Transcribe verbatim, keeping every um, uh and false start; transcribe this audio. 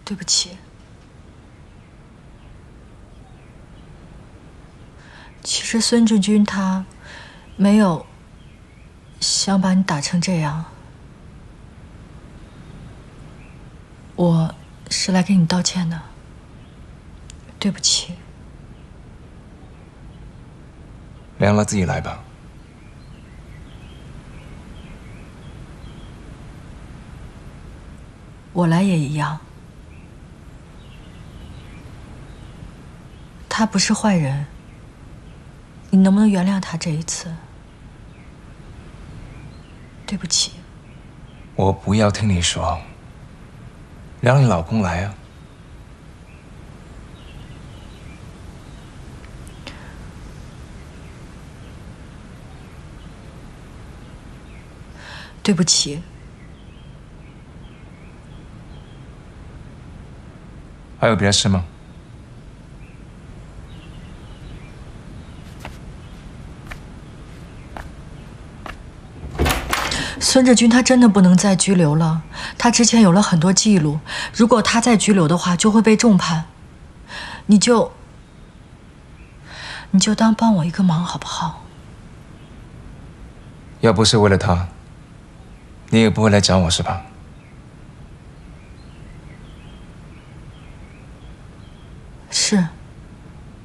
对不起。其实孙志军他没有想把你打成这样，我是来给你道歉的，对不起。 凉了自己来吧。 我来也一样。他不是坏人，你能不能原谅他这一次？对不起。 我不要听你说，让你老公来啊。 对不起。 还有别的事吗？ 孙志军他真的不能再拘留了，他之前有了很多记录，如果他再拘留的话，就会被重判。你就，你就当帮我一个忙好不好？ 要不是为了他，你也不会来找我是吧？